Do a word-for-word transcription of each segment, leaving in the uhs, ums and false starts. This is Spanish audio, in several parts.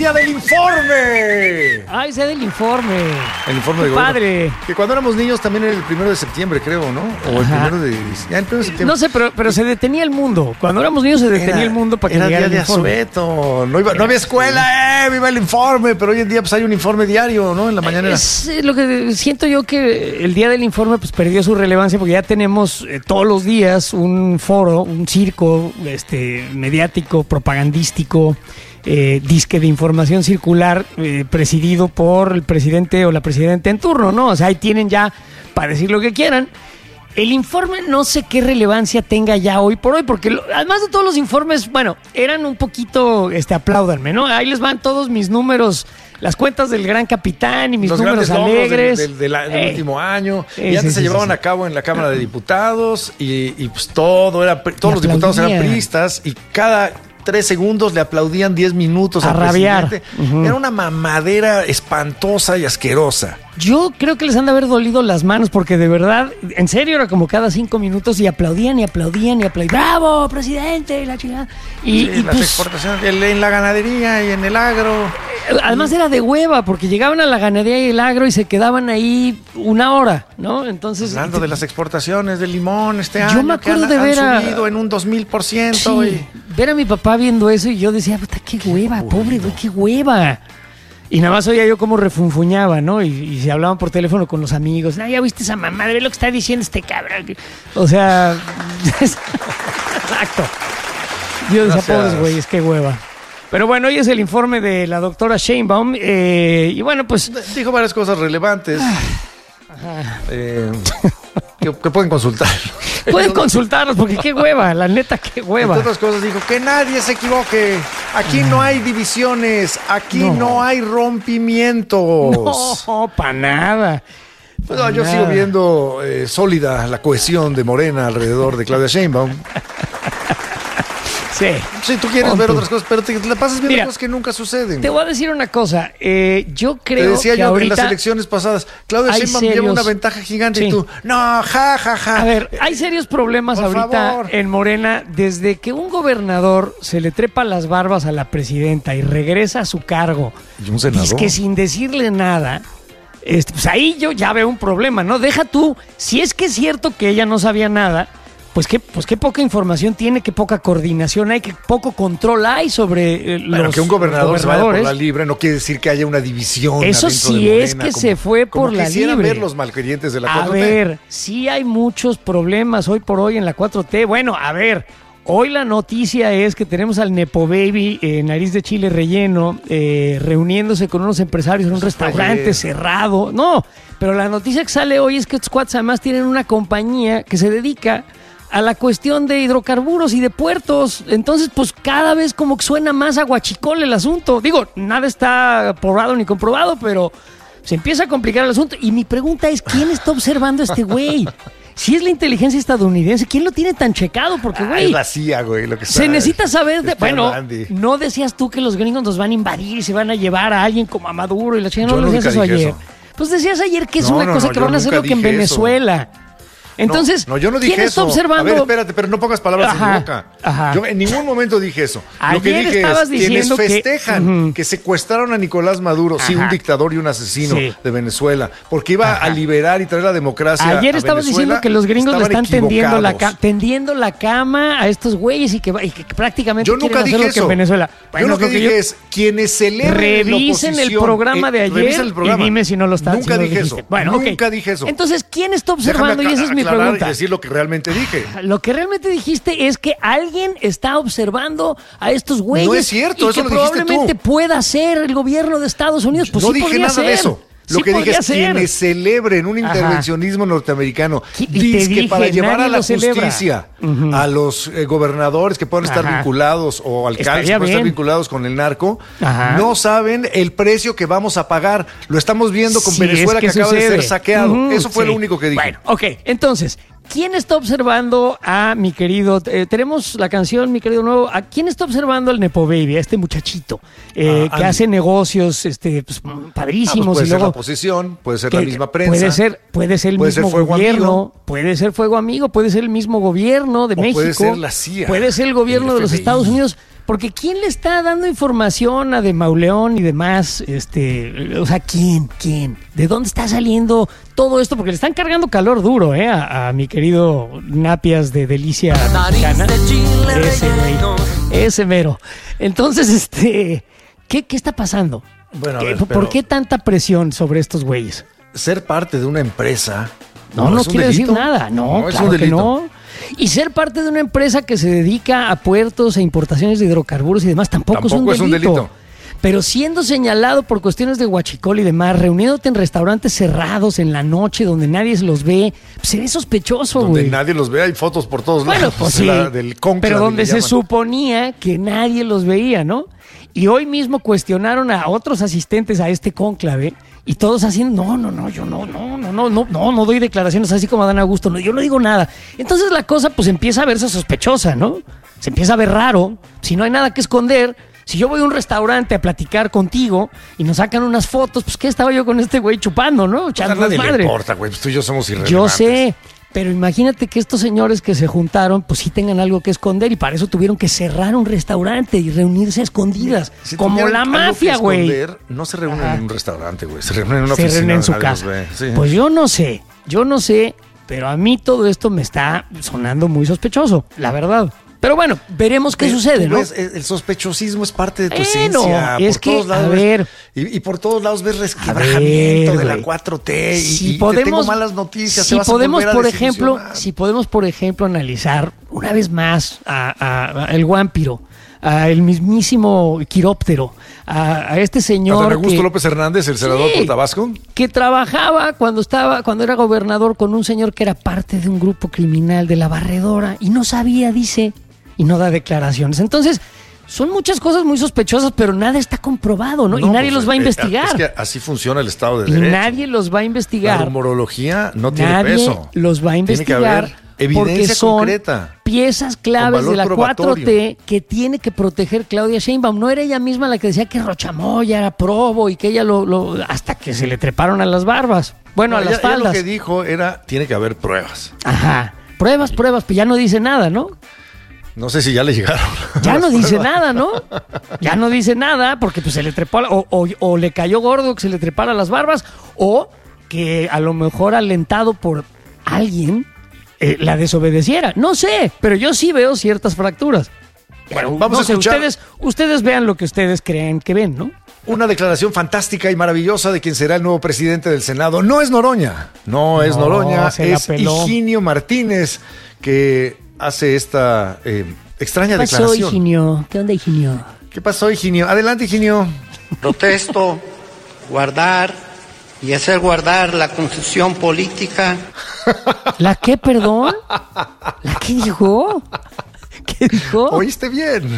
Día del informe. Ah, ese del informe. El informe Qué de padre. gobierno. Que cuando éramos niños también era el primero de septiembre, creo, ¿no? O el Ajá. primero de ya, el primero de septiembre. No sé, pero, pero se detenía el mundo. Cuando éramos niños se detenía Era- el mundo para que era llegara día el de informe. asueto. No, iba, no había escuela, ¡eh! ¡Viva el informe! Pero hoy en día pues hay un informe diario, ¿no? En la mañana. Es eh, lo que siento yo, que el día del informe pues perdió su relevancia porque ya tenemos eh, todos los días un foro, un circo este mediático, propagandístico, eh, disque de información circular, eh, presidido por el presidente o la presidenta en turno, ¿no? O sea, ahí tienen ya para decir lo que quieran. El informe no sé qué relevancia tenga ya hoy por hoy, porque lo- además de todos los informes, bueno, eran un poquito, este, apláudanme, ¿no? Ahí les van todos mis números, las cuentas del Gran Capitán y mis Los números grandes logros alegres. del, del- del- del Ey. último año. Sí, y antes sí, se sí, llevaban sí, a cabo en la Cámara de Diputados y, y, pues todo era, pri- todos Y los diputados eran aplaudían. priistas y cada tres segundos le aplaudían diez minutos A al rabiar. presidente. Ujú. Era una mamadera espantosa y asquerosa. Yo creo que les han de haber dolido las manos porque de verdad, en serio, era como cada cinco minutos y aplaudían y aplaudían y aplaudían. ¡Bravo, presidente! Y la chingada. Y, Sí, y, las pues, exportaciones en, en la ganadería y en el agro. además era de hueva porque llegaban a la ganadería y el agro y se quedaban ahí una hora, ¿no? Entonces, Hablando de las exportaciones de limón este año, Yo me acuerdo que han, de ver han a- subido en un dos mil por ciento. sí, ver a mi papá viendo eso y yo decía, puta, qué hueva, pobre güey, qué hueva. Y nada más oía yo cómo refunfuñaba, ¿no? Y, y se hablaban por teléfono con los amigos. Ah, ya viste esa mamá, ve lo que está diciendo este cabrón. O sea, exacto. Yo decía, Gracias. pobres güeyes, qué hueva. Pero bueno, hoy es el informe de la doctora Sheinbaum. Eh, y bueno, pues Dijo varias cosas relevantes eh, que, que pueden consultar. pueden consultarlos porque qué hueva, la neta, qué hueva. Entre otras cosas dijo que nadie se equivoque. Aquí no hay divisiones, aquí no, No. hay rompimientos. No, para nada. Pues no, yo Nada. sigo viendo eh, sólida la cohesión de Morena alrededor de Claudia Sheinbaum. Sí. Sí, tú quieres Punto. ver otras cosas, pero te la pasas viendo Mira, cosas que nunca suceden. Te voy a decir una cosa. eh, yo Te creo decía que yo ahorita... en las elecciones pasadas, Claudia hay Sheinbaum lleva serios- una ventaja gigante Sí. y tú, no, ja, ja, ja. A ver, hay serios problemas Por ahorita favor. en Morena desde que un gobernador se le trepa las barbas a la presidenta y regresa a su cargo. Y un senador. Es que sin decirle nada, este, pues ahí yo ya veo un problema, ¿no? Deja tú, si es que es cierto que ella no sabía nada, pues qué, pues qué poca información tiene, qué poca coordinación hay, qué poco control hay sobre eh, Bueno, los que un gobernador los se vaya por gobernadores. la libre no quiere decir que haya una división. Eso adentro sí de es Morena, que como- se fue como por la quisieran libre. ver los malquerientes de la A cuatro T. ver, sí hay muchos problemas hoy por hoy en la cuatro T. Bueno, a ver, hoy la noticia es que tenemos al Nepo Baby, eh, nariz de chile relleno, eh, reuniéndose con unos empresarios en un restaurante ayer. cerrado. No, pero la noticia que sale hoy es que estos cuates además tienen una compañía que se dedica a la cuestión de hidrocarburos y de puertos. Entonces, pues cada vez como que suena más aguachicol el asunto. Digo, nada está probado ni comprobado, pero se empieza a complicar el asunto. Y mi pregunta es, ¿quién está observando a este güey? Si es la inteligencia estadounidense, ¿quién lo tiene tan checado? Porque, Ah, güey, es la C I A, güey, lo que se está- necesita saber de... está Bueno, Randy. no decías tú que los gringos nos van a invadir y se van a llevar a alguien como a Maduro y la chingada. Yo No lo decías nunca eso dije ayer. eso. Pues decías ayer que es No, una no, cosa no, que yo van a hacer nunca lo que en dije eso. Venezuela. Entonces, no, no, yo no dije ¿quién eso. está observando? A ver, espérate, pero no pongas palabras Ajá, en mi boca. ajá. Yo en ningún momento dije eso. Lo que Ayer dije estabas es quienes diciendo que- festejan Ujú. que secuestraron a Nicolás Maduro, sí, Ajá. un dictador y un asesino Sí. de Venezuela, porque iba Ajá. a liberar y traer la democracia. Ayer a estabas Venezuela, diciendo que los gringos le estaban están tendiendo la, equivocados. ca- tendiendo la cama a estos güeyes y que, va- y que prácticamente Yo quieren nunca hacer dije lo que eso. en Venezuela. Bueno, yo lo que yo- dije es quienes celebren Revisen la el oposición, programa de eh, ayer revisen el programa. y dime si no lo está. Nunca si no lo dije dijiste. eso. Bueno, ok. Nunca dije eso. Entonces, ¿quién está Déjame observando? Y acla- esa es mi aclarar pregunta. y decir lo que realmente dije. Lo que realmente dijiste es que alguien está observando a estos güeyes. No es cierto, y eso que lo dijiste probablemente tú. pueda ser el gobierno de Estados Unidos. Pues no sí dije podría nada de ser. eso. Lo Sí que dije podría es ser. quienes celebren un Ajá. intervencionismo norteamericano. Y te Dice que dije, para llevar nadie a la lo celebra. justicia Ujú. a los eh, gobernadores que puedan estar Ajá. vinculados o alcaldes Estaría que puedan estar bien. vinculados con el narco, Ajá. no saben el precio que vamos a pagar. Lo estamos viendo con Si es Venezuela que, acaba sucede. de ser saqueado. Ujú, Eso fue sí. lo único que dije. Bueno, ok. Entonces, ¿quién está observando a mi querido... eh, tenemos la canción, mi querido nuevo. ¿A quién está observando al Nepo Baby, a este muchachito eh, Ah, que Andy. hace negocios este, pues, Ah, pues padrísimos? puede y ser luego la oposición, puede ser que la misma prensa. Puede ser, puede ser el puede ser mismo Fuego gobierno, Amigo. puede ser Fuego Amigo, puede ser el mismo gobierno de O México. puede ser la C I A, puede ser el gobierno el de los F B I. Estados Unidos. Porque ¿quién le está dando información a de Mauleón y demás? Este, o sea, ¿quién? ¿Quién? ¿De dónde está saliendo todo esto? Porque le están cargando calor duro, ¿eh? A, a mi querido Napias de Delicia Mexicana. Ese güey, ese mero. Entonces, este, ¿qué, qué está pasando? Bueno, a ¿Qué, ver, ¿Por pero qué tanta presión sobre estos güeyes? ser parte de una empresa No, no, es un quiere decir delito. nada. No, No, es claro un que delito. no. Y ser parte de una empresa que se dedica a puertos e importaciones de hidrocarburos y demás tampoco, Tampoco es, un es un delito. delito. Pero siendo señalado por cuestiones de huachicol y demás, reuniéndote en restaurantes cerrados en la noche donde nadie los ve, pues se ve sospechoso, Donde güey. nadie los ve, hay fotos por todos Bueno, lados. pues de sí, la- del cónclave, pero donde le se llaman. suponía que nadie los veía, ¿no? Y hoy mismo cuestionaron a otros asistentes a este cónclave y todos haciendo, no, no, no, yo no, no, no, no, no, no, no doy declaraciones así como Dan Augusto, no, yo no digo nada. Entonces la cosa pues empieza a verse sospechosa, ¿no? Se empieza a ver raro, si no hay nada que esconder. Si yo voy a un restaurante a platicar contigo y nos sacan unas fotos, pues ¿qué estaba yo con este güey chupando, no? Pues a Echando nadie le desmadre. importa, güey. Pues tú y yo somos irrelevantes. Yo sé, pero imagínate que estos señores que se juntaron, pues sí tengan algo que esconder y para eso tuvieron que cerrar un restaurante y reunirse a escondidas, Si como tuvieran la algo que mafia, güey. esconder, no se reúnen Ajá. en un restaurante, güey. Se reúnen en una Se oficina. reúnen en su donde nadie casa. los ve. Sí. Pues yo no sé, yo no sé, pero a mí todo esto me está sonando muy sospechoso, la verdad. Pero bueno, veremos qué Pero sucede, tú ¿no? ves, el el sospechosismo es parte de tu Bueno, esencia. es por que, todos lados a ves- ver. y, y por todos lados ves A resquebrajamiento ver, de la güey. cuatro T y, Si y te podemos, tengo malas noticias. si te vas a podemos, volver a por ejemplo, desilusionar. si podemos, por ejemplo, analizar una vez más a, a- a el Guámpiro, a el mismísimo Quiróptero, a, a este Adán señor Augusto que, López Hernández, el senador Sí. por Tabasco. que trabajaba cuando estaba, cuando era gobernador con un señor que era parte de un grupo criminal de la Barredora y no sabía, dice, y no da declaraciones. Entonces, son muchas cosas muy sospechosas, pero nada está comprobado, ¿no? y nadie pues, los va a eh, investigar. Es que así funciona el Estado de y Derecho. nadie los va a La investigar. rumorología no tiene Nadie peso. los va a Tiene que investigar haber evidencia porque son concreta. piezas Con claves valor de la probatorio. cuatro T que tiene que proteger Claudia Sheinbaum. No era ella misma la que decía que Rochamoya era probo y que ella lo, lo hasta que se le treparon a las barbas. Bueno, No, a ella- las ella faldas. lo que dijo era, tiene que haber pruebas. Ajá. Pruebas, pruebas, pues ya no dice nada, ¿no? No sé si ya le llegaron. Ya las no dice pruebas. nada, ¿no? Ya no dice nada porque pues se le trepó a la- o, o- o le cayó gordo que se le trepara las barbas o que a lo mejor alentado por alguien eh, la desobedeciera. No sé, pero yo sí veo ciertas fracturas. Bueno, vamos No a sé, escuchar ustedes, ustedes vean lo que ustedes creen que ven, ¿no? una declaración fantástica y maravillosa de quien será el nuevo presidente del Senado. No es Noroña, no es No, Noroña, se la es peló. Higinio Martínez que hace esta eh, extraña ¿Qué pasó, declaración. Higinio? ¿Qué onda, Higinio? ¿Qué pasó, Higinio? Adelante, Higinio. Protesto guardar y hacer guardar la constitución política ¿La qué, perdón? ¿La qué dijo? ¿Qué dijo? ¿Oíste bien?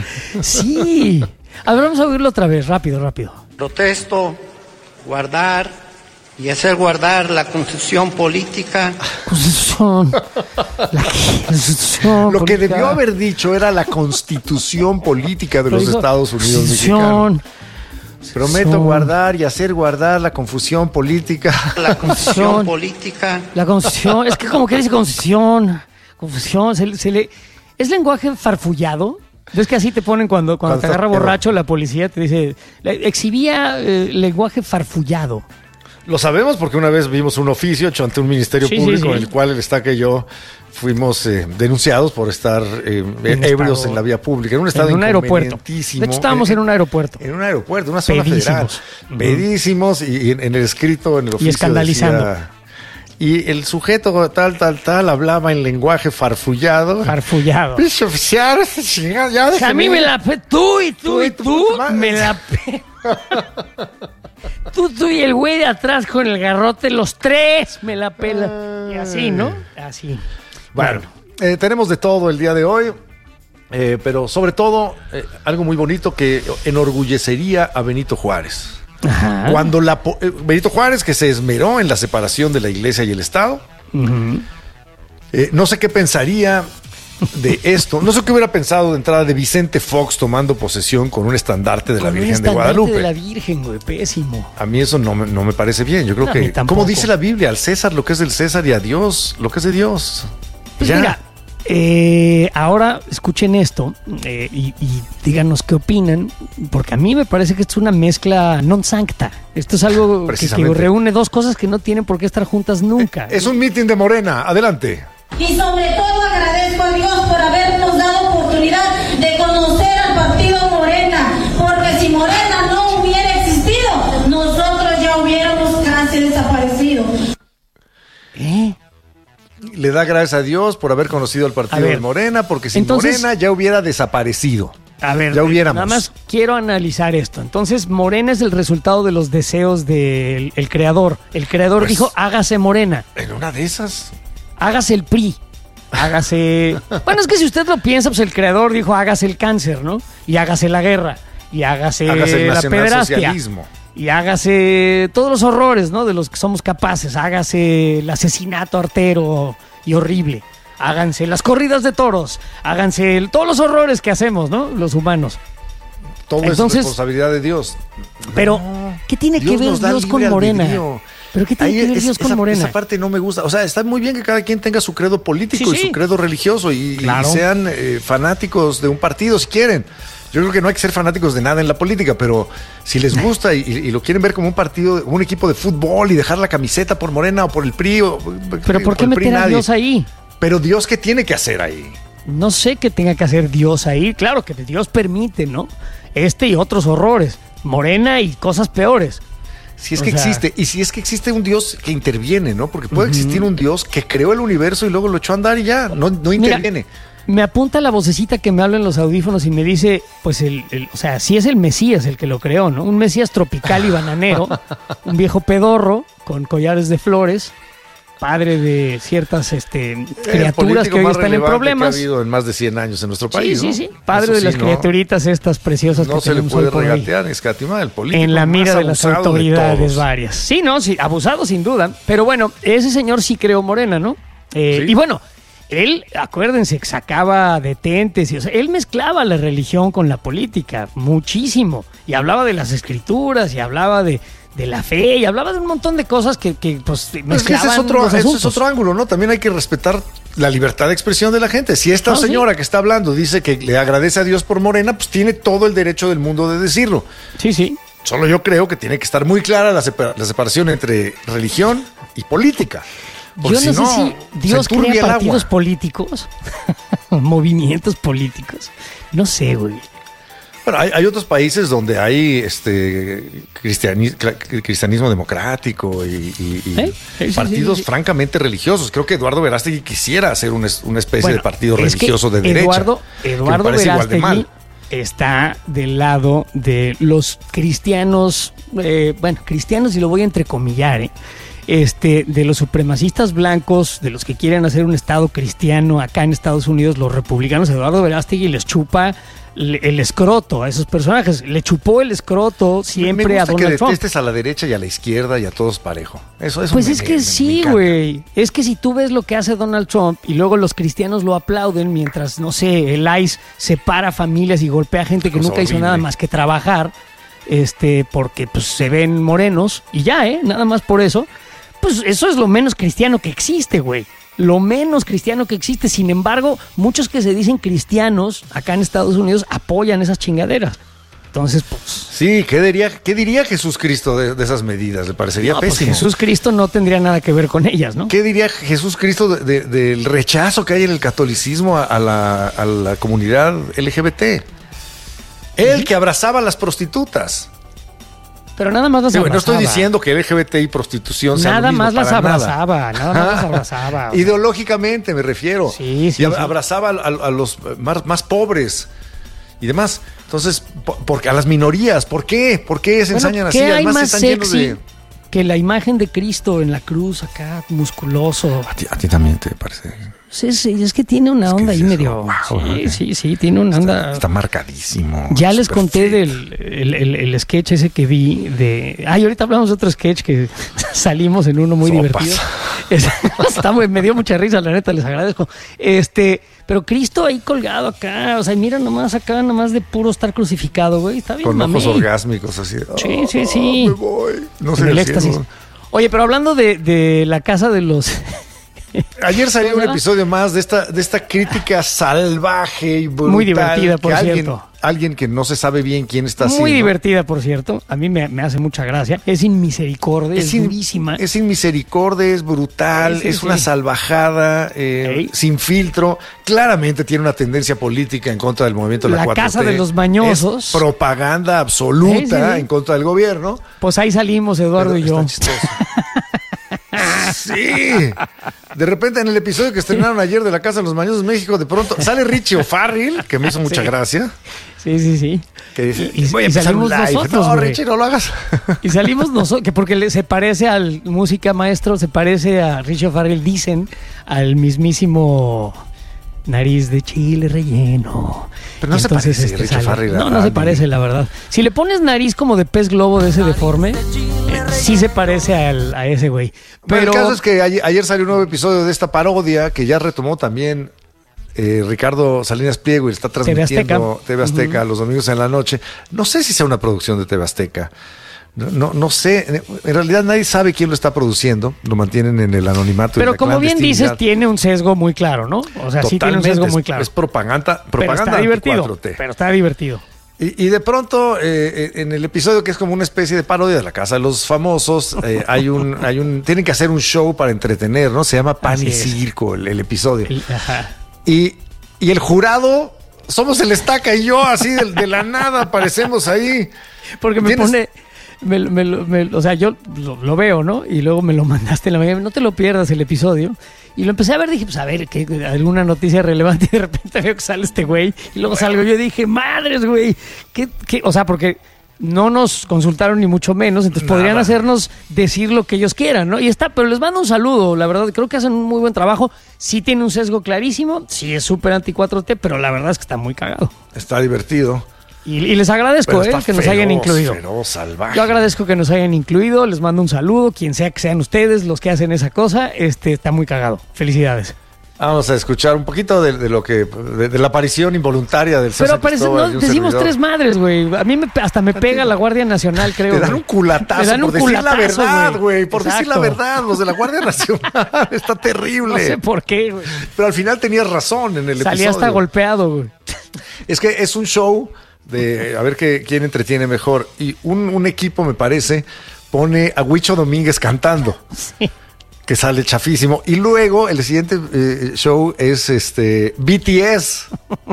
Sí. A ver, vamos a oírlo otra vez, rápido, rápido. protesto guardar y hacer guardar la constitución política Constitución. La Constitución. Lo que política. debió haber dicho era la constitución política de Pero los dijo, Estados Unidos mexicanos. Constitución. Prometo Constitución. guardar y hacer guardar la confusión política. la constitución Constitución. política La Constitución. Es que como que dice Constitución. Confusión. Se, le- se le, ¿Es lenguaje farfullado? ¿Ves que así te ponen cuando, cuando Cuando te estás agarra pedo. borracho la policía? Te dice, le- exhibía eh, lenguaje farfullado. Lo sabemos porque una vez vimos un oficio hecho ante un ministerio Sí, sí, público sí. en el cual el Estaca y yo fuimos eh, denunciados por estar eh, En ebrios estado- en la vía pública, en un estado En un aeropuerto. inconvenientísimo. De hecho, estábamos en un aeropuerto. En un aeropuerto, una zona Pedísimos. federal. Ujú. Pedísimos y, y en, en el escrito, en el oficio escandalizando. decía- y el sujeto tal, tal, tal hablaba en lenguaje farfullado. Farfullado. Pinche oficial, ese chingado, ya O sea, a mí déjeme. me la pe... Tú y tú y Tú y tu tú puta madre. me la pe... Tú, tú y el güey de atrás con el garrote, los tres me la pela. Y así, ¿no? Así. Bueno, eh, tenemos de todo el día de hoy, eh, pero sobre todo eh, algo muy bonito que enorgullecería a Benito Juárez. Ajá. Cuando la po- eh, Benito Juárez, que se esmeró en la separación de la iglesia y el Estado, Ujú. eh, no sé qué pensaría de esto. No sé qué hubiera pensado de entrada de Vicente Fox tomando posesión con un estandarte de la Con un Virgen de estandarte Guadalupe. de la Virgen, güey, pésimo. A mí eso no me, no me parece bien. Yo creo No, a mí que, tampoco. como dice la Biblia, al César lo que es del César y a Dios lo que es de Dios. Pues Ya. mira, Eh, ahora escuchen esto eh, y, y díganos qué opinan, porque a mí me parece que esto es una mezcla non sancta. Esto es algo que, que reúne dos cosas que no tienen por qué estar juntas nunca. Es un mitin de Morena. Adelante. Y sobre todo agradezco a Dios por habernos dado oportunidad de conocer al partido Morena, porque si Morena no hubiera existido, nosotros ya hubiéramos casi desaparecido. ¿Eh? Le da gracias a Dios por haber conocido al partido ver, de Morena, porque sin entonces, Morena ya hubiera desaparecido. A ver, ya hubiéramos. Nada más quiero analizar esto. Entonces, Morena es el resultado de los deseos del el creador. El creador pues, dijo, hágase Morena. En una de esas. Hágase el P R I. Hágase... Bueno, es que si usted lo piensa, pues el creador dijo, hágase el cáncer, ¿no? Y hágase la guerra. Y hágase, hágase el la pederastia. Y hágase todos los horrores, ¿no? De los que somos capaces. Hágase el asesinato artero y horrible. Háganse las corridas de toros. Háganse el, todos los horrores que hacemos, ¿no? Los humanos. Todo Entonces, es responsabilidad de Dios. Pero, ¿qué tiene Dios que ver Dios con Morena? ¿Pero qué tiene Ahí que ver es, Dios con esa, Morena? Esa parte no me gusta. O sea, está muy bien que cada quien tenga su credo político sí, y sí. su credo religioso y, claro. y sean eh, fanáticos de un partido si quieren. Yo creo que no hay que ser fanáticos de nada en la política, pero si les gusta y, y lo quieren ver como un partido, un equipo de fútbol y dejar la camiseta por Morena o por el P R I. O, ¿Pero por qué meter a Dios ahí? Pero Dios, ¿qué tiene que hacer ahí? No sé qué tenga que hacer Dios ahí. Claro que Dios permite, ¿no? Este y otros horrores. Morena y cosas peores. Si es o que sea, existe, y si es que existe un Dios que interviene, ¿no? Porque puede uh-huh. existir un Dios que creó el universo y luego lo echó a andar y ya, no, no interviene. Mira, me apunta la vocecita que me habla en los audífonos y me dice, pues, el, el, o sea, sí es el Mesías el que lo creó, ¿no? Un Mesías tropical y bananero, un viejo pedorro con collares de flores, padre de ciertas este, criaturas que hoy están en problemas. Que ha habido en más de cien años en nuestro país, sí, ¿no? sí, sí. Padre Eso de sí, las ¿no? criaturitas estas preciosas no que se le puede regatear, ni escatimar el político. En la mira de las autoridades varias. Sí, no, sí, abusado sin duda. Pero bueno, ese señor sí creó Morena, ¿no? Eh, sí. Y bueno, él, acuérdense, sacaba detentes, y, o sea, él mezclaba la religión con la política muchísimo. Y hablaba de las escrituras y hablaba de... de la fe y hablaba de un montón de cosas que, que pues mezclaban es que ese es otro, ese es otro ángulo, ¿no? También hay que respetar la libertad de expresión de la gente. Si esta no, señora sí. que está hablando dice que le agradece a Dios por Morena, pues tiene todo el derecho del mundo de decirlo. Sí, sí. Solo yo creo que tiene que estar muy clara la, separa- la separación entre religión y política. Yo no, si no sé si Dios crea partidos políticos, movimientos políticos. No sé, güey. Bueno, hay, hay otros países donde hay este cristianismo, cristianismo democrático y, y, y ¿Eh? sí, partidos sí, sí. francamente religiosos. Creo que Eduardo Verástegui quisiera hacer una, una especie bueno, de partido religioso de derecha. Eduardo, Eduardo Verástegui está del lado de los cristianos, eh, bueno, cristianos y lo voy a entrecomillar, ¿eh? Este, de los supremacistas blancos, de los que quieren hacer un estado cristiano acá en Estados Unidos, los republicanos. Eduardo Verástegui les chupa el escroto a esos personajes, le chupó el escroto siempre me gusta a Donald que Trump. Detestes a la derecha y a la izquierda y a todos parejo. Eso, eso pues me, es que me, sí, güey. Es que si tú ves lo que hace Donald Trump y luego los cristianos lo aplauden mientras, no sé, el I C E separa familias y golpea a gente que nunca horrible. hizo nada más que trabajar, este, porque pues se ven morenos y ya, ¿eh? Nada más por eso. Pues eso es lo menos cristiano que existe, güey. Lo menos cristiano que existe. Sin embargo, muchos que se dicen cristianos acá en Estados Unidos apoyan esas chingaderas. Entonces, pues... Sí, ¿qué diría, qué diría Jesús Cristo de, de esas medidas? Le parecería no, pésimo. Pues Jesús Cristo no tendría nada que ver con ellas, ¿no? ¿Qué diría Jesús Cristo de, de, del rechazo que hay en el catolicismo a, a, la, a la comunidad L G B T? Él ¿Sí? que abrazaba a las prostitutas. Pero nada más las sí, abrazaba. No estoy diciendo que L G B T y prostitución sea nada lo mismo, más las para abrazaba, nada. nada más las abrazaba. O sea. Ideológicamente me refiero. Sí, sí, y sí. abrazaba a, a los más, más pobres y demás. Entonces, porque a las minorías, ¿por qué? ¿Por qué se bueno, ensañan ¿qué así? hay Además más están sexy llenos de... que la imagen de Cristo en la cruz acá, musculoso? A ti, a ti también te parece. Sí, sí, es que tiene una es onda ahí es medio... Wow, sí, ¿eh? sí, sí, tiene una onda... Está, está marcadísimo. Ya les conté del el, el, el sketch ese que vi de... Ay, ahorita hablamos de otro sketch que salimos en uno muy Sopas. divertido. Está, me dio mucha risa, la neta, les agradezco. Este, pero Cristo ahí colgado acá, o sea, mira nomás acá, nomás de puro estar crucificado, güey, está bien. Con mami. ojos orgásmicos así. Sí, oh, sí, sí. Me voy. No sé el éxtasis. Oye, pero hablando de, de la casa de los... Ayer salió un episodio más de esta, de esta crítica salvaje y brutal. Muy divertida, por alguien, cierto. Alguien que no se sabe bien quién está Muy haciendo. Muy divertida, por cierto. A mí me, me hace mucha gracia. Es sin misericordia, es, es sin, durísima. Es sin misericordia, es brutal, sí, sí, es sí. una salvajada, eh, sin filtro. Claramente tiene una tendencia política en contra del movimiento de la, la cuatro T. Casa de los Mañosos. Es propaganda absoluta sí, sí, sí. en contra del gobierno. Pues ahí salimos, Eduardo Pero y yo. Sí. De repente en el episodio que estrenaron ayer de La Casa de los Mañosos México, de pronto sale Richie O'Farrill, que me hizo mucha sí. gracia. Sí, sí, sí. Que dice, y, voy a y salimos un live. nosotros, No, güey. Richie, no lo hagas. Y salimos nosotros, que porque le, se parece al música maestro, se parece a Richie O'Farrill, dicen, al mismísimo Nariz de Chile Relleno. Pero no Entonces, se parece este Richie O'Farrill. No, no se parece, la verdad. Si le pones nariz como de pez globo de ese deforme, eh, sí se parece al, a ese güey. Pero bueno, el caso es que ayer, ayer salió un nuevo episodio de esta parodia que ya retomó también eh, Ricardo Salinas Pliego y está transmitiendo T V Azteca, T V Azteca uh-huh. los domingos en la noche. No sé si sea una producción de T V Azteca. No, no, no sé, en realidad nadie sabe quién lo está produciendo, lo mantienen en el anonimato. Pero como bien dices, tiene un sesgo muy claro, ¿no? O sea, Totalmente, sí tiene un sesgo muy claro. Es, es propaganda, propaganda pero está divertido, cuatro T. Pero está divertido. Y, y de pronto, eh, en el episodio que es como una especie de parodia de La Casa de los Famosos, eh, hay un, hay un, tienen que hacer un show para entretener, ¿no? Se llama Pan Así y es. Circo, el, el episodio. El, ajá. Y, y el jurado, somos el Estaca y yo, así de, de la nada aparecemos ahí. Porque me ¿Tienes? pone... Me, me, me, o sea, yo lo, lo veo, ¿no? Y luego me lo mandaste en la mañana. No te lo pierdas el episodio. Y lo empecé a ver, dije, pues a ver, ¿qué, alguna noticia relevante. Y de repente veo que sale este güey. Y luego salgo yo y dije, madres, güey. ¿Qué, qué? O sea, porque no nos consultaron ni mucho menos. Entonces Nada. podrían hacernos decir lo que ellos quieran, ¿no? Y está, pero les mando un saludo. La verdad, creo que hacen un muy buen trabajo. Sí tiene un sesgo clarísimo. Sí es súper anti cuatro T, pero la verdad es que está muy cagado. Está divertido. Y, y les agradezco eh, que feroz, nos hayan incluido. Feroz, salvaje. Yo agradezco que nos hayan incluido, les mando un saludo, quien sea que sean ustedes los que hacen esa cosa, este está muy cagado. Felicidades. Vamos a escuchar un poquito de, de lo que de, de la aparición involuntaria del Pero aparece, no, decimos servidor. tres madres, güey. A mí me, hasta me pega la Guardia Nacional, creo. Te dan un culatazo dan un por culatazo, decir la verdad, güey. Por Exacto. decir la verdad, los de la Guardia Nacional. Está terrible. No sé por qué, güey. Pero al final tenías razón en el Salí episodio. Salí hasta golpeado, güey. Es que es un show de a ver qué, quién entretiene mejor. Y un, un equipo, me parece, pone a Huicho Domínguez cantando. Sí. Que sale chafísimo. Y luego el siguiente eh, show es este B T S.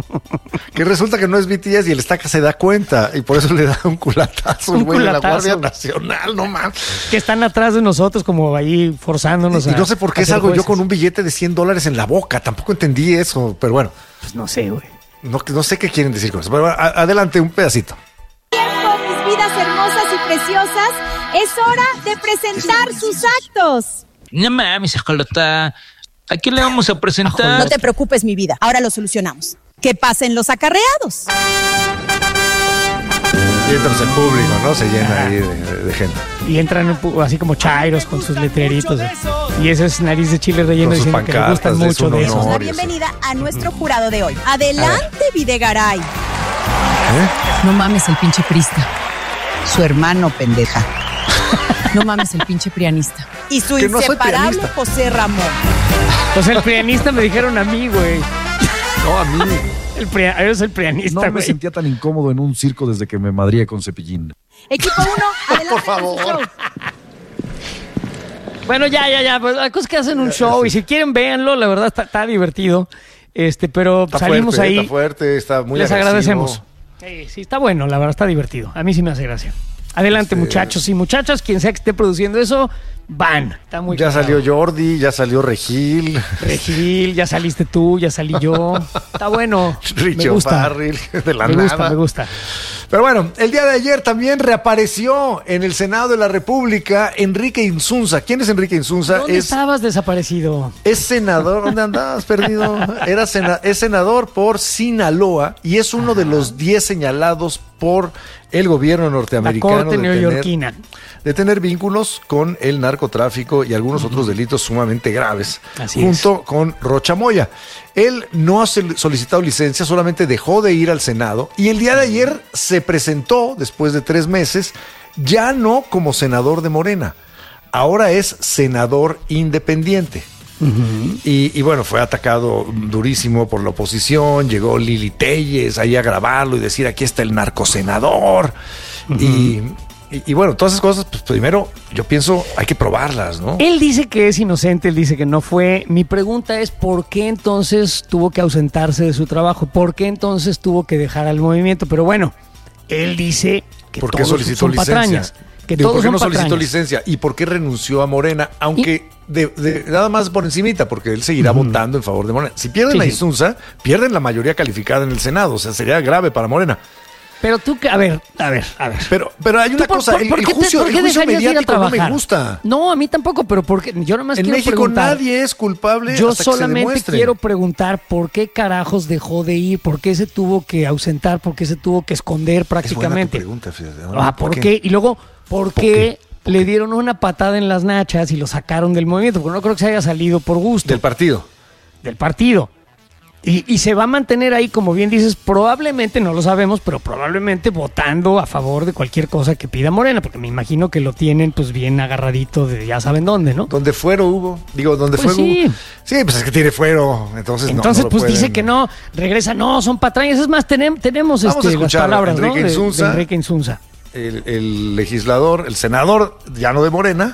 Que resulta que no es B T S y el Estaca se da cuenta. Y por eso le da un culatazo el güey de la Guardia Nacional, no mames. Que están atrás de nosotros como ahí forzándonos. Y, a, y no sé por qué salgo jueces. yo con un billete de cien dólares en la boca. Tampoco entendí eso, pero bueno. Pues no sé, güey. No, no sé qué quieren decir con eso. Pero a, adelante, un pedacito. Tiempo, mis vidas hermosas y preciosas. Es hora de presentar sus actos. No mames, Ajolota. ¿A quién le vamos a presentar? No te preocupes, mi vida. Ahora lo solucionamos. Que pasen los acarreados. Y entras el público, ¿no? Se llena ahí de, de gente. Y entran así como chairos con sus letreritos. Y ese es Nariz de Chile Relleno diciendo que les gustan mucho de eso. La bienvenida a nuestro jurado de hoy. Adelante, Videgaray. ¿Eh? No mames el pinche prista. Su hermano, pendeja. No mames el pinche prianista. Y su inseparable no José Ramón. Pues el prianista me dijeron a mí, güey. No, a mí. El pria, eres el prianista, No me güey. sentía tan incómodo en un circo desde que me madrié con Cepillín. Equipo uno, adelante. Por favor. Bueno, ya, ya, ya. Pues, hay cosas que hacen un show y si quieren, véanlo. La verdad está, está divertido. Este, pero está salimos fuerte, ahí. Está fuerte, está muy Les agresivo. agradecemos. Sí, sí, está bueno. La verdad está divertido. A mí sí me hace gracia. Adelante, sí. muchachos y muchachas, quien sea que esté produciendo eso, van. Está muy Ya claro. salió Jordi, ya salió Regil. Regil, ya saliste tú, ya salí yo. Está bueno. Richie me gusta. O'Farrill, de la me nada. gusta, me gusta. Pero bueno, el día de ayer también reapareció en el Senado de la República Enrique Insunza. ¿Quién es Enrique Insunza? ¿Dónde es, estabas desaparecido? Es senador. ¿Dónde andabas perdido? Era sena, es senador por Sinaloa y es uno de los diez señalados por el gobierno norteamericano. La corte de neoyorquina. Tener, de tener vínculos con el narcotráfico y algunos uh-huh. otros delitos sumamente graves. Así junto es. con Rocha Moya. Él no ha solicitado licencia, solamente dejó de ir al Senado y el día de ayer se presentó, después de tres meses, ya no como senador de Morena, ahora es senador independiente. Uh-huh. Y, y bueno, fue atacado durísimo por la oposición. Llegó Lili Telles ahí a grabarlo y decir, aquí está el narcosenador. Uh-huh. Y... Y, y bueno, todas esas cosas, pues primero yo pienso hay que probarlas, ¿no? Él dice que es inocente, él dice que no fue. Mi pregunta es, ¿por qué entonces tuvo que ausentarse de su trabajo? ¿Por qué entonces tuvo que dejar al movimiento? Pero bueno, él dice que ¿por qué todos solicitó son licencia? patrañas. Que Digo, todos ¿por qué no son solicitó patrañas? licencia? ¿Y por qué renunció a Morena? Aunque y... de, de, nada más por encimita, porque él seguirá uh-huh. votando en favor de Morena. Si pierden sí, a Insunza, sí. pierden la mayoría calificada en el Senado. O sea, sería grave para Morena. Pero tú, a ver, a ver, a ver. Pero, pero hay una por, cosa, por, el, ¿por el qué juicio, te, ¿por qué el juicio mediático no me gusta. No, a mí tampoco, pero porque yo nomás en quiero México preguntar. nadie es culpable Yo hasta que se solamente demuestre. quiero preguntar por qué carajos dejó de ir, por qué se tuvo que ausentar, por qué se tuvo que esconder prácticamente. Es buena tu pregunta, fíjate. Ahora, ah, ¿por, ¿por qué? qué? Y luego, ¿por, ¿por qué, qué le dieron una patada en las nachas y lo sacaron del movimiento? Porque no creo que se haya salido por gusto. Del partido. Del partido. Y, y se va a mantener ahí, como bien dices, probablemente, no lo sabemos, pero probablemente votando a favor de cualquier cosa que pida Morena, porque me imagino que lo tienen pues bien agarradito de ya saben dónde, ¿no? Donde fuero hubo, digo, donde pues fuego sí. hubo. Sí, pues es que tiene fuero, entonces Entonces no, no pues pueden... dice que no, regresa, no, son patrañas, es más, tenemos, tenemos Vamos este, a escuchar las palabras, a Enrique ¿no? Insunza, de, de Enrique Insunza. El, el legislador, el senador, ya no de Morena...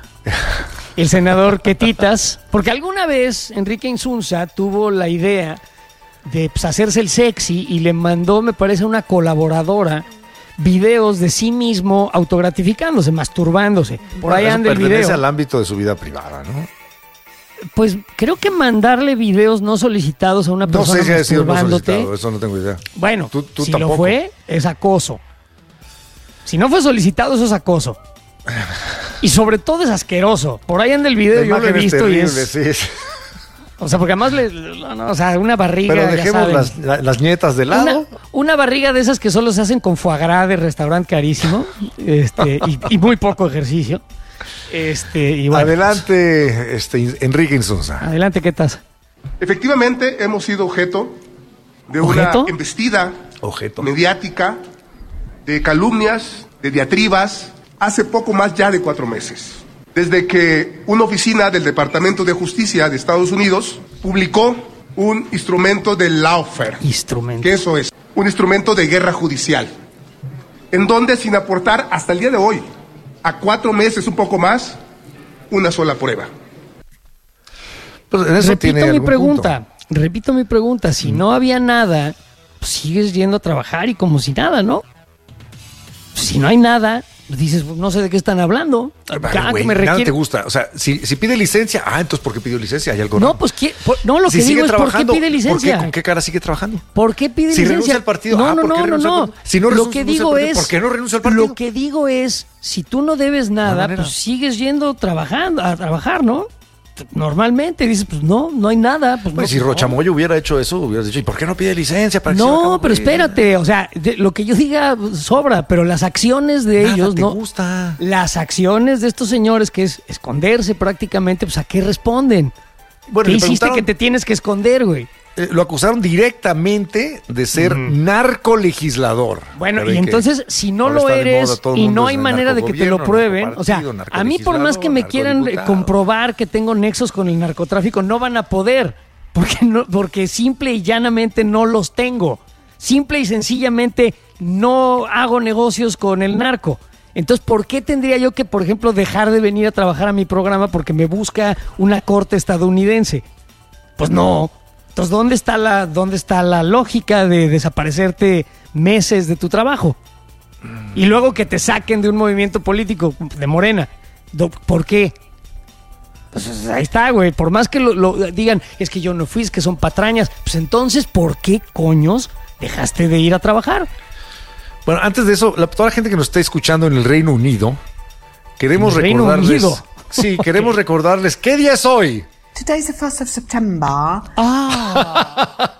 El senador Quetitas, porque alguna vez Enrique Insunza tuvo la idea de pues, hacerse el sexy y le mandó, me parece, a una colaboradora videos de sí mismo autogratificándose, masturbándose. Por ahí anda el video. Pertenece al ámbito de su vida privada, ¿no? Pues creo que mandarle videos no solicitados a una persona no sé si ha sido no masturbándote, solicitado, eso no tengo idea. Bueno, tú, tú si tampoco. lo fue, es acoso. Si no fue solicitado, eso es acoso. Y sobre todo es asqueroso. Por ahí anda el video, la yo lo he visto terrible, y es... Sí. O sea, porque además, le, no, o sea, una barriga... Pero dejemos las, la, las nietas de lado. Una, una barriga de esas que solo se hacen con foie gras de restaurante carísimo este, y, y muy poco ejercicio. Este, y bueno, adelante, pues, este, Enrique Insunza. Adelante, ¿qué tal? Efectivamente, hemos sido objeto de ¿Objeto? una embestida objeto. mediática, de calumnias, de diatribas, hace poco más ya de cuatro meses. Desde que una oficina del Departamento de Justicia de Estados Unidos publicó un instrumento de lawfare. Instrumento. ¿Qué eso es? Un instrumento de guerra judicial. En donde, sin aportar hasta el día de hoy, a cuatro meses, un poco más, una sola prueba. Pues en eso repito tiene mi pregunta, punto. repito mi pregunta. Si mm. no había nada, pues sigues yendo a trabajar y como si nada, ¿no? Si no hay nada... Dices, no sé de qué están hablando. Vale, güey, me nada te gusta. O sea, si, si pide licencia, ah, entonces ¿por qué pidió licencia? ¿Hay algo no, raro? pues ¿qué? Por, no, lo si que digo es ¿por qué pide licencia? ¿Por qué, ¿Con qué cara sigue trabajando? ¿Por qué pide si licencia? Si renuncia al partido, no, ah, no, ¿por qué no, renuncia no, al partido? Si no lo que digo partido, es, ¿por qué no renuncia al partido? Lo que digo es, si tú no debes nada, pues sigues yendo trabajando, a trabajar, ¿no? Normalmente dices, pues no, no hay nada. Pues, pues no, si Rochamoya no. hubiera hecho eso, hubieras dicho, ¿y por qué no pide licencia? Para no, pero espérate, o sea, de, lo que yo diga sobra, pero las acciones de nada ellos, te ¿no? gusta. Las acciones de estos señores, que es esconderse prácticamente, pues ¿a qué responden? Bueno, ¿qué hiciste que te tienes que esconder, güey? Eh, lo acusaron directamente de ser mm. narcolegislador. Bueno, y entonces, si no lo eres moda, y no hay manera de que te lo prueben, o sea, a mí por más que me quieran comprobar que tengo nexos con el narcotráfico, no van a poder, porque, no, porque simple y llanamente no los tengo. Simple y sencillamente no hago negocios con el narco. Entonces, ¿por qué tendría yo que, por ejemplo, dejar de venir a trabajar a mi programa porque me busca una corte estadounidense? Pues no. Entonces, ¿dónde está la, dónde está la lógica de desaparecerte meses de tu trabajo? Y luego que te saquen de un movimiento político de Morena. ¿Por qué? Pues ahí está, güey. Por más que lo, lo digan, es que yo no fui, es que son patrañas. Pues entonces, ¿por qué coños dejaste de ir a trabajar? Bueno, antes de eso, la, toda la gente que nos está escuchando en el Reino Unido, queremos Reino recordarles... Unido. Sí, queremos okay. recordarles, ¿qué día es hoy? Today's the first of September. Ah.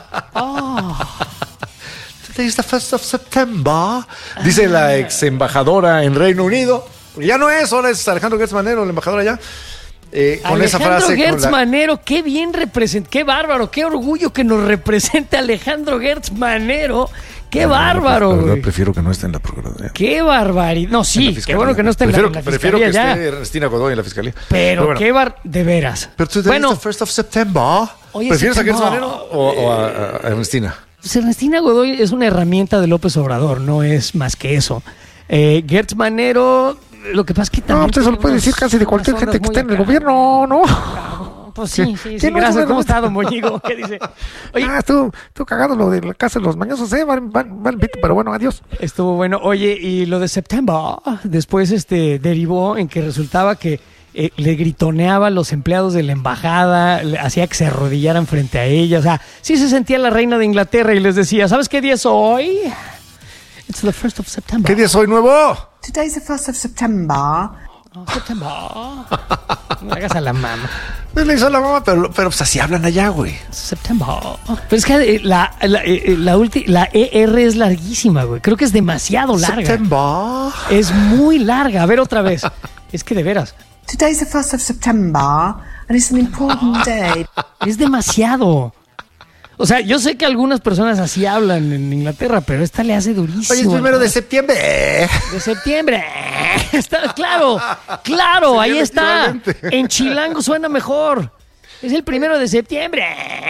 ah. Today's the first of September. Dice la ex embajadora en Reino Unido. Ya no es, ahora es Alejandro Gertz Manero, la embajadora allá. Eh, con esa frase. Alejandro Gertz la... Manero, qué bien representa, qué bárbaro, qué orgullo que nos represente Alejandro Gertz Manero, ¡Qué bárbaro, güey! güey! Prefiero que no esté en la Procuraduría. ¡Qué barbaridad! No, sí, qué bueno que no esté en la, en la Prefiero fiscalía que ya. esté Ernestina Godoy en la fiscalía. Pero, Pero bueno. qué bar... De veras. Pero tú bueno, the first of September. ¿Prefieres a Gertz Manero o, o a, a Ernestina? Pues Ernestina Godoy es una herramienta de López Obrador, no es más que eso. Eh, Gertz Manero, lo que pasa es que también... No, usted se lo puede decir casi de cualquier gente que esté en el gobierno, ¿no? Pues sí, sí, sí, gracias. ¿Cómo está, don Moñigo? ¿Qué dice? Oye, ah, estuvo, estuvo cagado lo de la casa de los mañosos, ¿eh? Vale, vale, vale, pero bueno, adiós. Estuvo bueno. Oye, y lo de September, después este derivó en que resultaba que eh, le gritoneaba a los empleados de la embajada, le hacía que se arrodillaran frente a ella. O sea, sí se sentía la reina de Inglaterra y les decía, ¿sabes qué día es hoy? It's the first of September. ¿Qué día es hoy, nuevo? Today's the first of September. Oh, September. No hagas a la mamá. Pues le hizo a la mamá, pero, pero pues así hablan allá, güey. September. Pero es que eh, la, la, eh, la, ulti, la E R es larguísima, güey. Creo que es demasiado larga. September. Es muy larga. A ver otra vez. Es que de veras. Today's the first of September and it's an important day. Es demasiado. O sea, yo sé que algunas personas así hablan en Inglaterra, pero esta le hace durísimo. Oye, es primero de septiembre. De septiembre. Está, claro, claro, sí, ahí está. En chilango suena mejor. Es el primero de septiembre.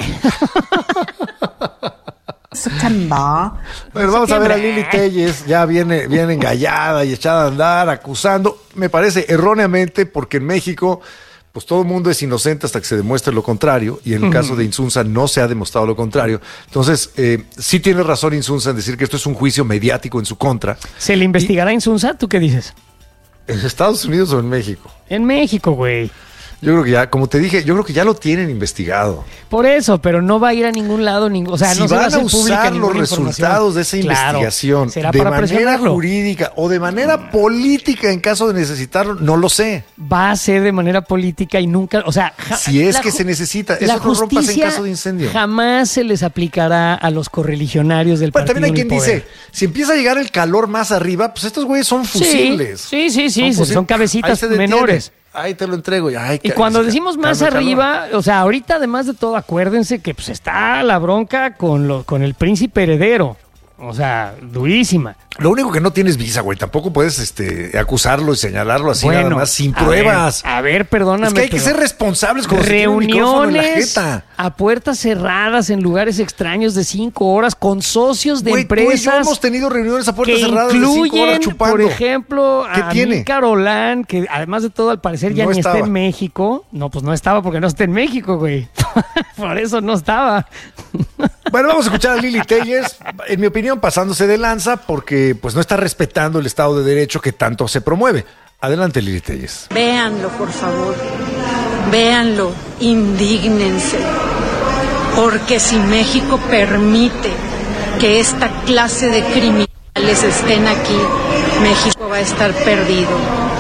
September. Bueno, vamos a ver a Lili Telles, ya viene, viene engallada y echada a andar, acusando, me parece erróneamente, porque en México, pues todo el mundo es inocente hasta que se demuestre lo contrario, y en el uh-huh. caso de Insunza no se ha demostrado lo contrario. Entonces, eh, sí tiene razón Insunza en decir que esto es un juicio mediático en su contra. ¿Se le investigará a Insunza? ¿Tú qué dices? ¿En Estados Unidos o en México? En México, güey. Yo creo que ya, como te dije, yo creo que ya lo tienen investigado. Por eso, pero no va a ir a ningún lado, ningún, o sea, si no se va a hacer usar pública los resultados de esa claro, investigación será de para manera jurídica o de manera política en caso de necesitarlo, no lo sé. Va a ser de manera política y nunca, o sea, ja, si es la, que se necesita, la eso no rompas en caso de incendio. Jamás se les aplicará a los correligionarios del bueno, partido. También hay quien dice, si empieza a llegar el calor más arriba, pues estos güeyes son fusibles. Sí, sí, sí, sí son, son cabecitas ahí menores. Ahí te lo entrego. Ay, y cuando decimos más arriba, o sea, ahorita además de todo, acuérdense que pues está la bronca con, lo, con el príncipe heredero. O sea, durísima. Lo único que no tienes visa, güey. Tampoco puedes este, acusarlo y señalarlo así bueno, nada más, sin a pruebas. Ver, a ver, perdóname. Es que hay que ser responsables con reuniones a puertas cerradas en lugares extraños de cinco horas con socios de güey, empresas. Tú y yo hemos tenido reuniones a puertas que cerradas de cinco horas chupando. Por ejemplo, ¿Qué a tiene? Carolán, que además de todo al parecer ya no ni estaba. está en México. No, pues no estaba porque no está en México, güey. Por eso no estaba. Bueno, vamos a escuchar a Lili Telles, en mi opinión, pasándose de lanza porque pues no está respetando el Estado de Derecho que tanto se promueve. Adelante, Lili Telles. Véanlo, por favor. Véanlo. Indígnense. Porque si México permite que esta clase de criminales estén aquí, México va a estar perdido.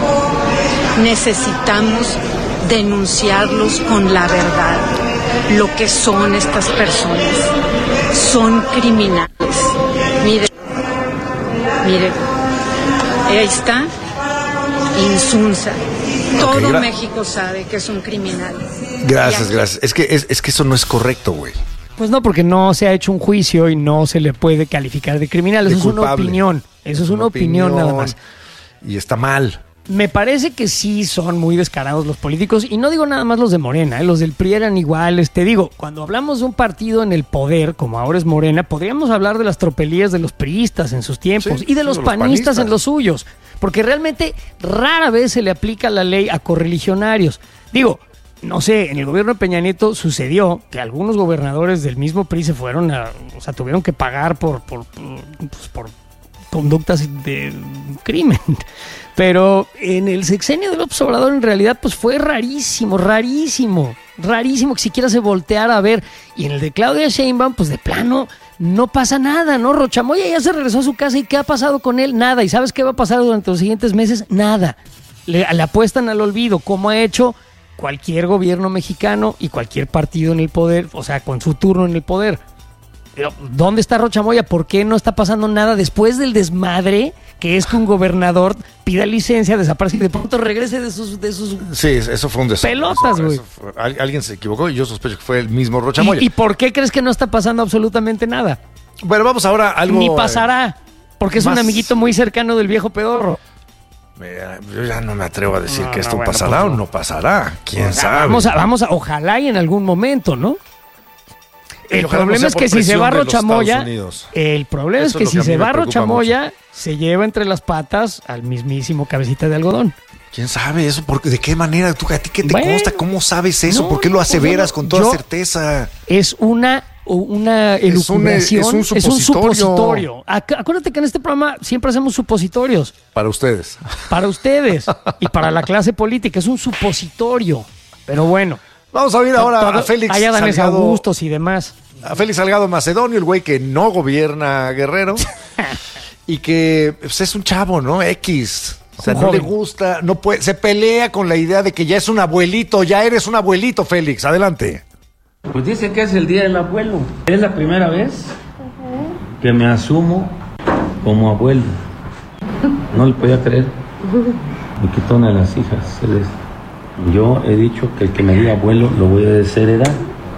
Necesitamos denunciarlos con la verdad. Lo que son estas personas. Son criminales. Miren, miren, ahí está Insunza. Todo okay, gra- México sabe que es un criminal. Gracias, gracias. Es que, es, es que eso no es correcto, güey. Pues no, porque no se ha hecho un juicio y no se le puede calificar de criminal. Eso de es culpable. Una opinión. Eso es una, una opinión, opinión nada más. Y está mal. Me parece que sí son muy descarados los políticos, y no digo nada más los de Morena, ¿eh? Los del P R I eran iguales. Te digo, cuando hablamos de un partido en el poder, como ahora es Morena, podríamos hablar de las tropelías de los priistas en sus tiempos, sí, y de los, los panistas, panistas en los suyos, porque realmente rara vez se le aplica la ley a correligionarios. Digo, no sé, en el gobierno de Peña Nieto sucedió que algunos gobernadores del mismo P R I se fueron a, o sea, tuvieron que pagar por, por, por, pues por conductas de crimen. Pero en el sexenio de López Obrador en realidad pues fue rarísimo, rarísimo, rarísimo que siquiera se volteara a ver. Y en el de Claudia Sheinbaum pues de plano no pasa nada, ¿no? Rochamoya ya se regresó a su casa y ¿qué ha pasado con él? Nada. ¿Y sabes qué va a pasar durante los siguientes meses? Nada. Le, le apuestan al olvido, como ha hecho cualquier gobierno mexicano y cualquier partido en el poder, o sea, con su turno en el poder. Pero, ¿dónde está Rochamoya? ¿Por qué no está pasando nada después del desmadre que es que un gobernador pida licencia, desaparezca y de pronto regrese de sus... De sus sí, eso fue un desastre. Pelotas, güey. Alguien se equivocó y yo sospecho que fue el mismo Rochamoya. ¿Y, ¿Y por qué crees que no está pasando absolutamente nada? Bueno, vamos ahora a algo... Ni pasará, porque es más... un amiguito muy cercano del viejo pedorro. Yo ya no me atrevo a decir no, que no, esto bueno, pasará pues o no pasará. ¿Quién o sea, sabe? Vamos a, vamos a, ojalá y en algún momento, ¿no? El ojalá problema no es que si se va Rochamoya, el problema es que si se va Rochamoya, se lleva entre las patas al mismísimo cabecita de algodón. ¿Quién sabe eso? ¿Por, ¿De qué manera? ¿Tú, ¿A ti qué te bueno, consta? ¿Cómo sabes eso? No, ¿Por qué lo aseveras no, con toda yo, certeza? Es una, una elucubración, es un, es un supositorio. Es un supositorio. Acuérdate que en este programa siempre hacemos supositorios. Para ustedes. Para ustedes y para la clase política. Es un supositorio. Pero bueno. Vamos a ver ahora todo, a Félix allá dan Salgado. Augustos y demás. A Félix Salgado Macedonio, el güey que no gobierna Guerrero. Y que pues, es un chavo, ¿no? X. O sea, no le gusta, no puede, se pelea con la idea de que ya es un abuelito, ya eres un abuelito, Félix. Adelante. Pues dice que es el día del abuelo. Es la primera vez uh-huh. que me asumo como abuelo. No le podía creer. Me quitó una de las hijas, Celeste. Yo he dicho que el que me diga abuelo lo voy a desheredar.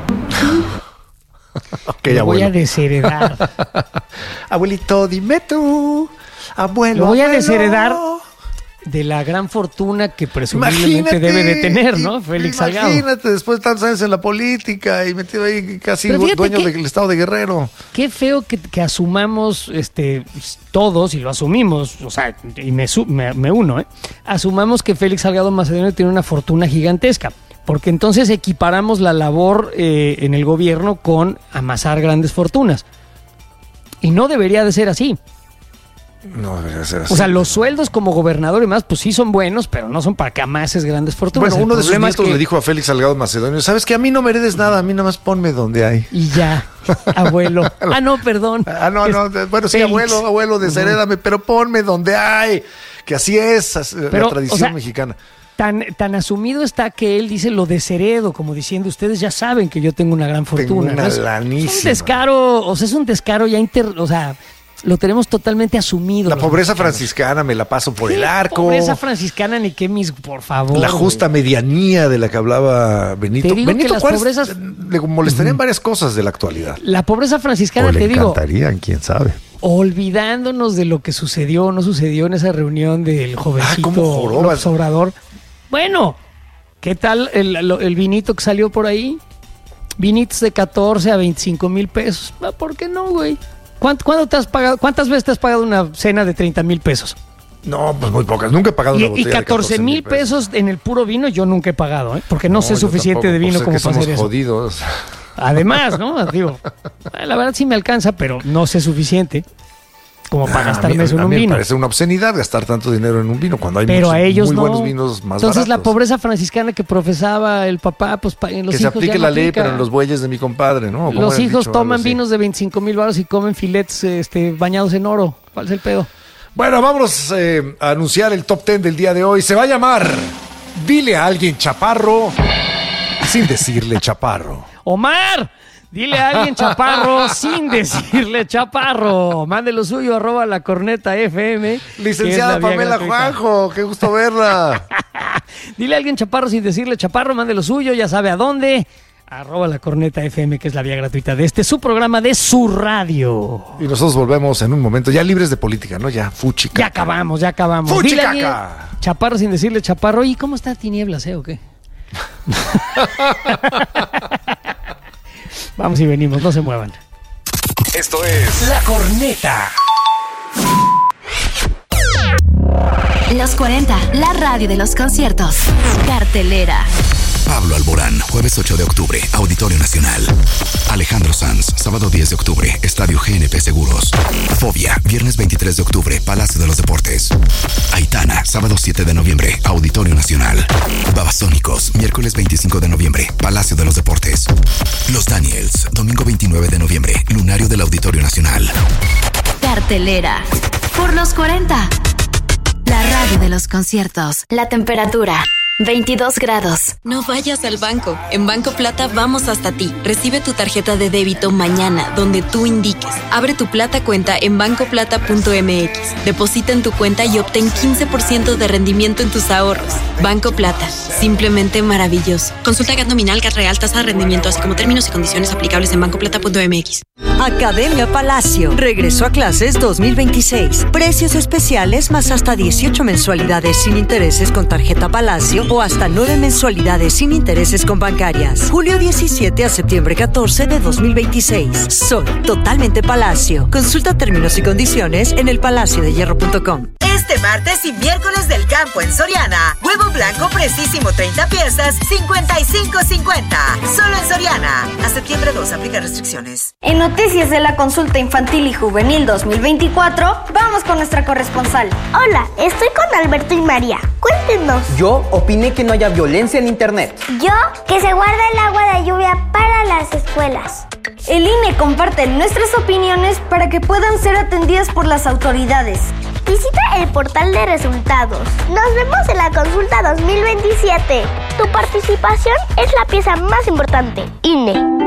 Okay, lo voy a desheredar. Abuelito, dime tú. Abuelo. Lo voy a abuelo. desheredar de la gran fortuna que presumiblemente imagínate, debe de tener, ¿no? Félix Salgado. Imagínate, después de tantos años en la política y metido ahí casi dueño que, del estado de Guerrero. Qué feo que, que asumamos este, todos, y lo asumimos, o sea, y me, me, me uno, ¿eh? Asumamos que Félix Salgado Macedonio tiene una fortuna gigantesca, porque entonces equiparamos la labor eh, en el gobierno con amasar grandes fortunas. Y no debería de ser así. No debería ser así. O sea, los sueldos como gobernador y más, pues sí son buenos, pero no son para que amases grandes fortunas. Bueno, uno de sus nietos que... le dijo a Félix Salgado Macedonio, ¿sabes qué? A mí no me heredes nada, a mí nada más ponme donde hay. Y ya, abuelo. Ah, no, perdón. Ah, no, no, bueno, sí, Félix. abuelo, abuelo, desherédame, uh-huh. pero ponme donde hay. Que así es pero, la tradición o sea, mexicana. Tan, tan asumido está que él dice lo desheredo, como diciendo, ustedes ya saben que yo tengo una gran fortuna. Tengo una es, lanísima. Es un descaro, o sea, es un descaro ya inter... O sea... Lo tenemos totalmente asumido. La pobreza mexicanos. franciscana me la paso por el arco. Pobreza franciscana ni qué mis, por favor. La justa güey. medianía de la que hablaba Benito. Te digo Benito que las Juárez pobrezas... le molestarían uh-huh. varias cosas de la actualidad. La pobreza franciscana, o le te digo. encantarían, quién sabe. Olvidándonos de lo que sucedió o no sucedió en esa reunión del jovencito ah, López Obrador. Bueno, ¿qué tal el, el vinito que salió por ahí? Vinitos de catorce a veinticinco mil pesos. ¿Por qué no, güey? ¿Cuánto te has pagado? ¿Cuántas veces te has pagado una cena de treinta mil pesos? No, pues muy pocas. Nunca he pagado y, una botella y catorce mil pesos. pesos en el puro vino yo nunca he pagado, ¿eh? Porque no, no sé suficiente tampoco, de vino pues como para hacer somos eso. Jodidos. Además, ¿no? Digo, la verdad sí me alcanza, pero no sé suficiente como para ah, gastarme eso en un vino. Me parece una obscenidad gastar tanto dinero en un vino cuando hay pero muchos, a ellos muy no. buenos vinos más Entonces baratos. La pobreza franciscana que profesaba el papá, pues en los que hijos se aplique ya no la ley, aplica. pero en los bueyes de mi compadre, ¿no? Los hijos dicho, toman vinos de veinticinco mil baros y comen filets este, bañados en oro. ¿Cuál es el pedo? Bueno, vámonos eh, a anunciar el top ten del día de hoy. Se va a llamar Dile a alguien chaparro sin decirle chaparro. ¡Omar! Dile a alguien chaparro sin decirle chaparro. Mande lo suyo, arroba la corneta F M. Licenciada Pamela Juanjo, qué gusto verla. Dile a alguien chaparro sin decirle chaparro, mande lo suyo, ya sabe a dónde. Arroba la corneta F M, que es la vía gratuita de este, su programa de su radio. Y nosotros volvemos en un momento, ya libres de política, ¿no? Ya, fuchicaca. Ya acabamos, ya acabamos. Fuchicaca. Dile a alguien chaparro sin decirle chaparro. ¿Y cómo está Tinieblas, eh, o qué? Vamos y venimos, no se muevan. Esto es La Corneta. Los cuarenta, la radio de los conciertos. Cartelera. Pablo Alborán, jueves ocho de octubre, Auditorio Nacional. Alejandro Sanz, sábado diez de octubre, Estadio G N P Seguros. Fobia, viernes veintitrés de octubre, Palacio de los Deportes. Aitana, sábado siete de noviembre, Auditorio Nacional. Babasónicos, miércoles veinticinco de noviembre, Palacio de los Deportes. Los Daniels, domingo veintinueve de noviembre, Lunario del Auditorio Nacional. Cartelera. Por los cuarenta. La radio de los conciertos. La temperatura. veintidós grados. No vayas al banco. En Banco Plata vamos hasta ti. Recibe tu tarjeta de débito mañana, donde tú indiques. Abre tu Plata cuenta en banco plata punto m x. Deposita en tu cuenta y obtén quince por ciento de rendimiento en tus ahorros. Banco Plata. Simplemente maravilloso. Consulta G A T nominal, G A T real, tasa de rendimiento, así como términos y condiciones aplicables en banco plata punto m x. Academia Palacio. Regreso a clases dos mil veintiséis. Precios especiales más hasta dieciocho mensualidades sin intereses con tarjeta Palacio o hasta nueve mensualidades sin intereses con bancarias. Julio diecisiete a septiembre catorce de dos mil veintiséis. Soy totalmente Palacio. Consulta términos y condiciones en el palacio de hierro punto com. Este martes y miércoles del campo en Soriana. Huevo blanco precisísimo treinta piezas, cincuenta y cinco cincuenta. Solo en Soriana. A septiembre dos, aplica restricciones. En noticias de la consulta infantil y juvenil dos mil veinticuatro, vamos con nuestra corresponsal. Hola, estoy con Alberto y María. Cuéntenos. Yo opiné que no haya violencia en internet. Yo, que se guarde el agua de lluvia para las escuelas. El I N E comparte nuestras opiniones para que puedan ser atendidas por las autoridades. Visita el portal de resultados. Nos vemos en la consulta dos mil veintisiete. Tu participación es la pieza más importante. I N E.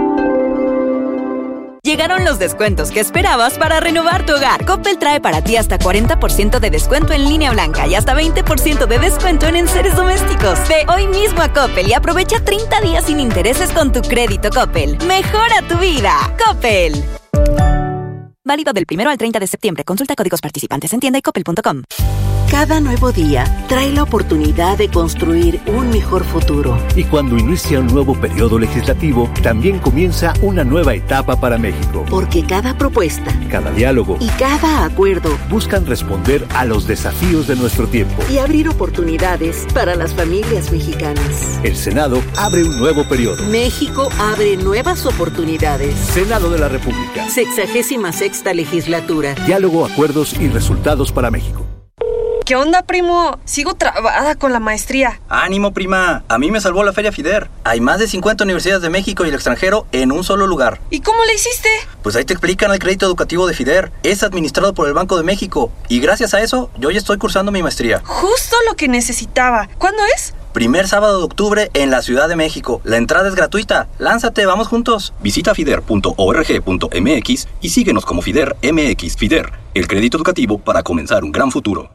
Llegaron los descuentos que esperabas para renovar tu hogar. Coppel trae para ti hasta cuarenta por ciento de descuento en línea blanca y hasta veinte por ciento de descuento en enseres domésticos. Ve hoy mismo a Coppel y aprovecha treinta días sin intereses con tu crédito Coppel. Mejora tu vida. Coppel. Válido del primero al treinta de septiembre. Consulta códigos participantes en tienda y coppel punto com. Cada nuevo día trae la oportunidad de construir un mejor futuro. Y cuando inicia un nuevo periodo legislativo, también comienza una nueva etapa para México. Porque cada propuesta, cada diálogo y cada acuerdo buscan responder a los desafíos de nuestro tiempo y abrir oportunidades para las familias mexicanas. El Senado abre un nuevo periodo. México abre nuevas oportunidades. Senado de la República. Sexagésima sexta legislatura. Diálogo, acuerdos y resultados para México. ¿Qué onda, primo? Sigo trabada con la maestría. ¡Ánimo, prima! A mí me salvó la Feria FIDER. Hay más de cincuenta universidades de México y el extranjero en un solo lugar. ¿Y cómo le hiciste? Pues ahí te explican el crédito educativo de FIDER. Es administrado por el Banco de México. Y gracias a eso, yo ya estoy cursando mi maestría. Justo lo que necesitaba. ¿Cuándo es? Primer sábado de octubre en la Ciudad de México. La entrada es gratuita. Lánzate, vamos juntos. Visita fider punto org punto m x y síguenos como FIDER M X. FIDER, el crédito educativo para comenzar un gran futuro.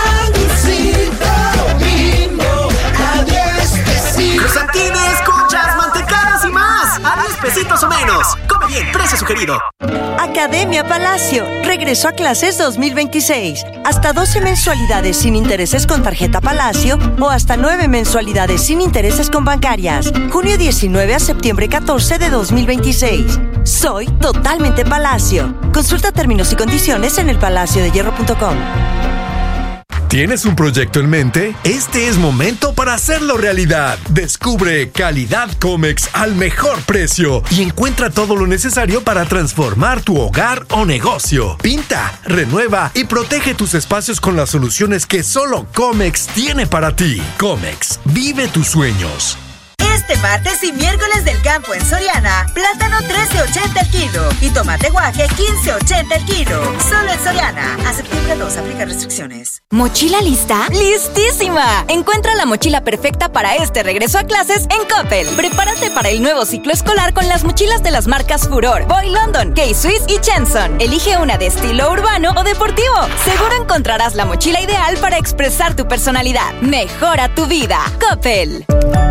Cruzantines, conchas, mantecadas y más. A diez pesitos o menos. Come bien, precio sugerido. Academia Palacio. Regreso a clases dos mil veintiséis. Hasta doce mensualidades sin intereses con tarjeta Palacio o hasta nueve mensualidades sin intereses con bancarias. Junio diecinueve a septiembre catorce de dos mil veintiséis. Soy totalmente Palacio. Consulta términos y condiciones en el palacio de hierro punto com. ¿Tienes un proyecto en mente? Este es momento para hacerlo realidad. Descubre Calidad Comex al mejor precio y encuentra todo lo necesario para transformar tu hogar o negocio. Pinta, renueva y protege tus espacios con las soluciones que solo Comex tiene para ti. Comex, vive tus sueños. Este martes y miércoles del campo en Soriana, plátano trece ochenta el kilo y tomate guaje quince ochenta el kilo. Solo en Soriana. A septiembre dos, aplica restricciones. ¿Mochila lista? ¡Listísima! Encuentra la mochila perfecta para este regreso a clases en Coppel. Prepárate para el nuevo ciclo escolar con las mochilas de las marcas Furor, Boy London, K-Swiss y Chenson. Elige una de estilo urbano o deportivo. Seguro encontrarás la mochila ideal para expresar tu personalidad. Mejora tu vida. Coppel.